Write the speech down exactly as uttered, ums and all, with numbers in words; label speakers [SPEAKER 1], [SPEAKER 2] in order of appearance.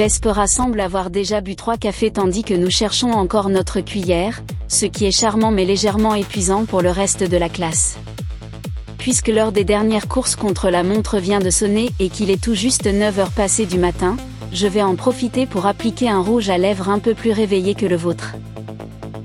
[SPEAKER 1] Vespera semble avoir déjà bu trois cafés tandis que nous cherchons encore notre cuillère, ce qui est charmant mais légèrement épuisant pour le reste de la classe. Puisque l'heure des dernières courses contre la montre vient de sonner et qu'il est tout juste neuf heures passées du matin, je vais en profiter pour appliquer un rouge à lèvres un peu plus réveillé que le vôtre.